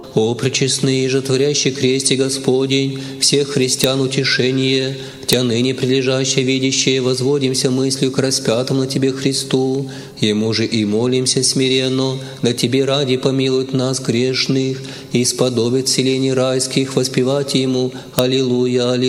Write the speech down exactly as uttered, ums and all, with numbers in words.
О пречестный же творящий кресте Господень, всех христиан утешение, Тя ныне прилежащее видящее, возводимся мыслью к распятому на Тебе Христу, Ему же и молимся смиренно, да Тебе ради помилует нас грешных, и сподобит селений райских воспевать Ему. Аллилуйя, аллилуйя.